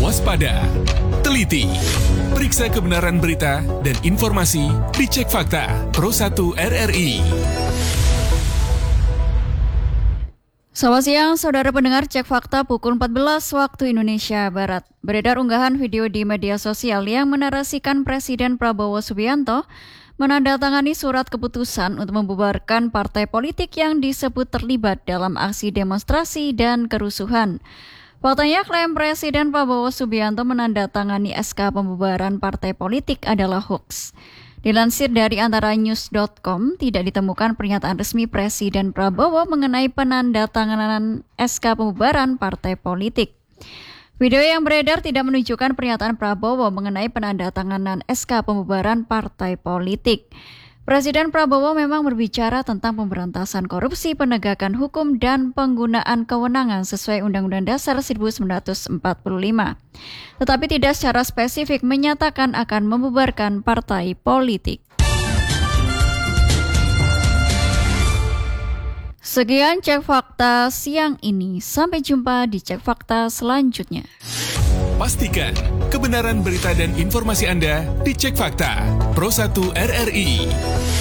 waspada, teliti, periksa kebenaran berita dan informasi di Cek Fakta Pro 1 RRI. Selamat siang, saudara pendengar Cek Fakta pukul 14 waktu Indonesia Barat. Beredar unggahan video di media sosial yang menarasikan Presiden Prabowo Subianto menandatangani surat keputusan untuk membubarkan partai politik yang disebut terlibat dalam aksi demonstrasi dan kerusuhan. Faktanya, klaim Presiden Prabowo Subianto menandatangani SK pembubaran partai politik adalah hoaks. Dilansir dari antaranews.com, tidak ditemukan pernyataan resmi Presiden Prabowo mengenai penandatanganan SK pembubaran partai politik. Video yang beredar tidak menunjukkan pernyataan Prabowo mengenai penandatanganan SK pembubaran partai politik. Presiden Prabowo memang berbicara tentang pemberantasan korupsi, penegakan hukum, dan penggunaan kewenangan sesuai Undang-Undang Dasar 1945. Tetapi tidak secara spesifik menyatakan akan membubarkan partai politik. Sekian Cek Fakta siang ini. Sampai jumpa di Cek Fakta selanjutnya. Pastikan kebenaran berita dan informasi Anda di Cek Fakta Pro 1 RRI.